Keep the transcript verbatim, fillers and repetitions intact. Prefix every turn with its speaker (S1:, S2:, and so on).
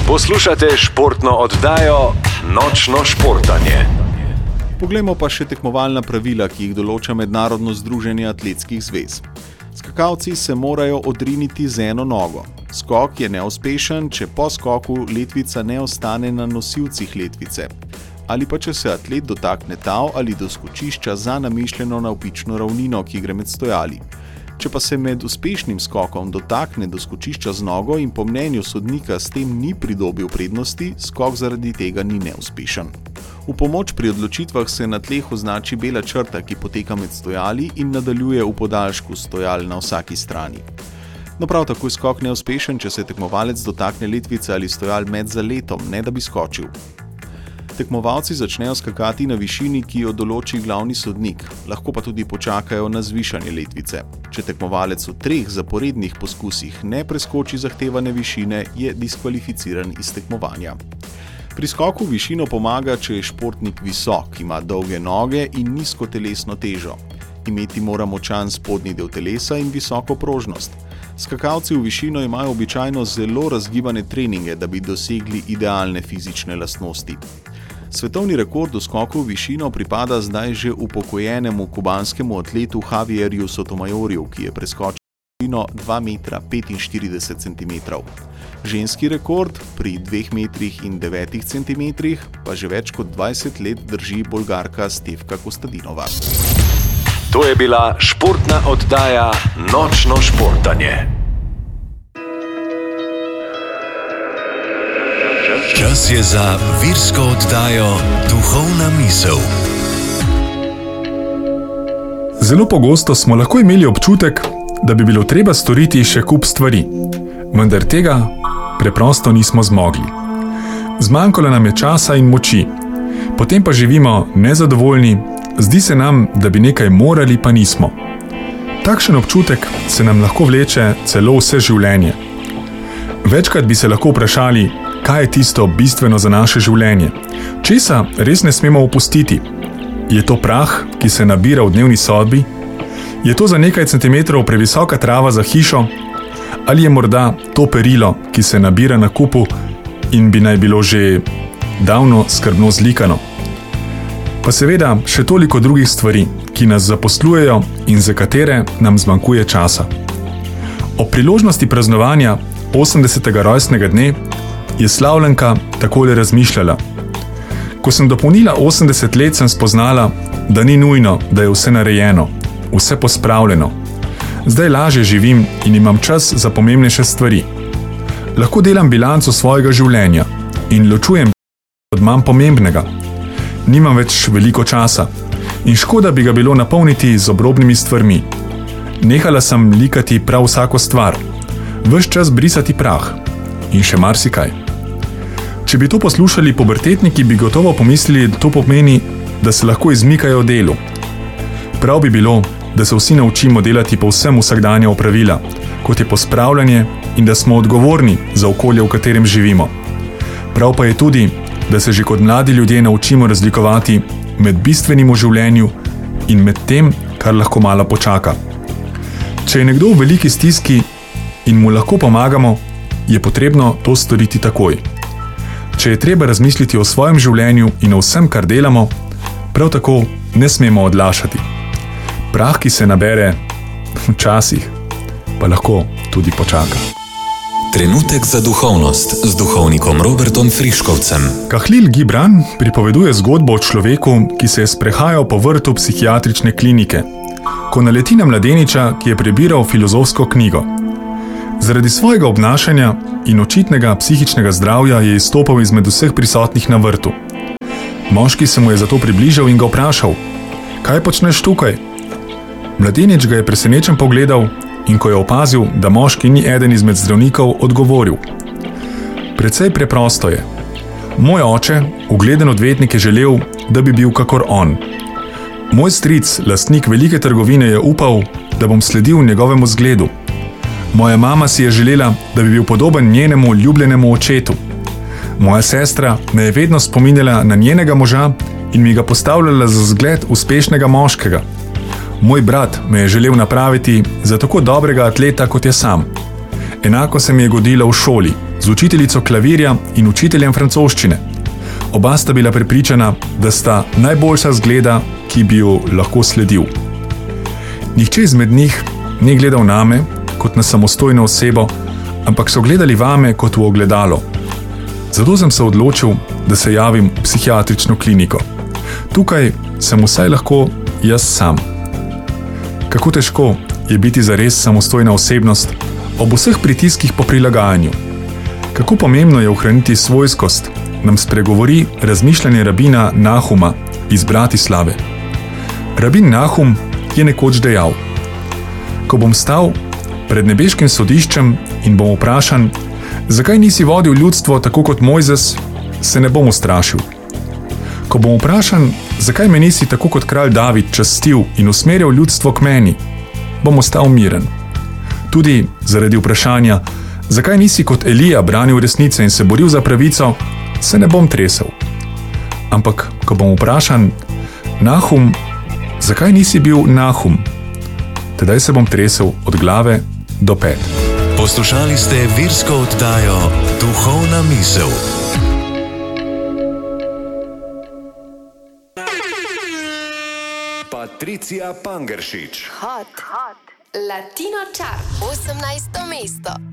S1: Poslušate športno oddajo Nočno športanje.
S2: Poglejmo pa še tekmovalna pravila, ki jih določa Mednarodno združenje atletskih zvez. Skakalci se morajo odriniti z eno nogo. Skok je neuspešen, če po skoku letvica ne ostane na nosilcih letvice. Ali pa če se atlet dotakne tal ali doskočišča za namišljeno navpično ravnino, ki gre med stojali. Če pa se med uspešnim skokom dotakne doskočišča z nogo in po mnenju sodnika s tem ni pridobil prednosti, skok zaradi tega ni neuspešen. V pomoč pri odločitvah se na tleh označi bela črta, ki poteka med stojali in nadaljuje v podaljšku stojal na vsaki strani. No, prav tako je skok neuspešen, če se tekmovalec dotakne letvice ali stojal med zaletom, ne da bi skočil. Tekmovalci začnejo skakati na višini, ki jo določi glavni sodnik, lahko pa tudi počakajo na zvišanje letvice. Če tekmovalec v treh zaporednih poskusih ne preskoči zahtevane višine, je diskvalificiran iz tekmovanja. Pri skoku v višino pomaga, če je športnik visok, ima dolge noge in nizko telesno težo. Imeti mora močan spodnji del telesa in visoko prožnost. Skakalci v višino imajo običajno zelo razgibane treninge, da bi dosegli idealne fizične lastnosti. Svetovni rekord v skoku v višino pripada zdaj že upokojenemu kubanskemu atletu Javierju Sotomayorju, ki je preskočil višino dva metra petinštirideset centimetrov. Ženski rekord pri dveh metrih in devetih centimetrih pa že več kot dvajset let drži Bolgarka Stefka Kostadinova.
S1: To je bila športna oddaja Nočno športanje. Čas je za virsko oddajo Duhovna misel.
S3: Zelo pogosto smo lahko imeli občutek, da bi bilo treba storiti še kup stvari, vendar tega preprosto nismo zmogli. Zmanjkalo nam je časa in moči, potem pa živimo nezadovoljni, zdi se nam, da bi nekaj morali, pa nismo. Takšen občutek se nam lahko vleče celo vse življenje. Večkrat bi se lahko vprašali, kaj je tisto bistveno za naše življenje? Česa res ne smemo opustiti? Je to prah, ki se nabira v dnevni sobi? Je to za nekaj centimetrov previsoka trava za hišo? Ali je morda to perilo, ki se nabira na kupu in bi naj bilo že davno skrbno zlikano? Pa seveda še toliko drugih stvari, ki nas zaposlujejo in za katere nam zmanjkuje časa. O priložnosti praznovanja osemdesetega rojstnega dne je slavljenka takole razmišljala. Ko sem dopolnila osemdeset let, sem spoznala, da ni nujno, da je vse narejeno, vse pospravljeno. Zdaj lažje živim in imam čas za pomembnejše stvari. Lahko delam bilanco svojega življenja in ločujem od manj pomembnega. Nimam več veliko časa in škoda bi ga bilo napolniti z obrobnimi stvarmi. Nehala sem likati prav vsako stvar, ves čas brisati prah in še marsikaj. Če bi to poslušali pubertetniki, bi gotovo pomislili, da to pomeni, da se lahko izmikajo delu. Prav bi bilo, da se vsi naučimo delati povsem vsakdanja opravila, kot je pospravljanje in da smo odgovorni za okolje, v katerem živimo. Prav pa je tudi, da se že kot mladi ljudje naučimo razlikovati med bistvenim v življenju in med tem, kar lahko malo počaka. Če je nekdo v veliki stiski in mu lahko pomagamo, je potrebno to storiti takoj. Če je treba razmisliti o svojem življenju in o vsem, kar delamo, prav tako ne smemo odlašati. Prah, ki se nabere včasih, pa lahko tudi počaka.
S1: Trenutek za duhovnost z duhovnikom Robertom Friškovcem.
S3: Kahlil Gibran pripoveduje zgodbo o človeku, ki se je sprehajal po vrtu psihiatrične klinike, ko naleti na mladeniča, ki je prebiral filozofsko knjigo. Zaradi svojega obnašanja in očitnega psihičnega zdravja je izstopal izmed vseh prisotnih na vrtu. Moški se mu je zato približal in ga vprašal: "Kaj počneš tukaj?" Mladenič ga je presenečen pogledal in ko je opazil, da moški ni eden izmed zdravnikov, odgovoril: "Precej preprosto je. Moj oče, ugleden odvetnik, je želel, da bi bil kakor on. Moj stric, lastnik velike trgovine, je upal, da bom sledil njegovemu zgledu. Moja mama si je želela, da bi bil podoben njenemu ljubljenemu očetu. Moja sestra me je vedno spominjala na njenega moža in mi ga postavljala za zgled uspešnega moškega. Moj brat me je želel napraviti za tako dobrega atleta, kot je sam. Enako se mi je godilo v šoli. z učiteljico klavirja in učiteljem francoščine. Oba sta bila prepričana, da sta najboljša zgleda, ki bi jo lahko sledil. Nihče izmed njih ni gledal name kot na samostojno osebo, ampak so gledali vame kot v ogledalo. Zato sem se odločil, da se javim v psihiatrično kliniko. Tukaj sem vsaj lahko jaz sam. Kako težko je biti zares samostojna osebnost ob vseh pritiskih po prilagajanju. Kako pomembno je ohraniti svojskost, nam spregovori razmišljanje rabina Nahuma iz Bratislave. Rabin Nahum je nekoč dejal: ko bom stal pred nebeškim sodiščem in bom vprašan, zakaj nisi vodil ljudstvo tako kot Mojzes, se ne bom ustrašil. Ko bom vprašan, zakaj me nisi tako kot kralj David častil in usmerjal ljudstvo k meni, bom ostal miren. Tudi zaradi vprašanja, zakaj nisi kot Elija branil resnice in se boril za pravico, se ne bom tresel. Ampak, ko bom vprašan, Nahum, zakaj nisi bil Nahum, tedaj se bom tresel od glave do pet.
S4: Poslušali ste virsko oddajo Duhovna misel. Patricija Pangeršič.
S5: Hot, hot. Latino Chart. osemnajsto mesto.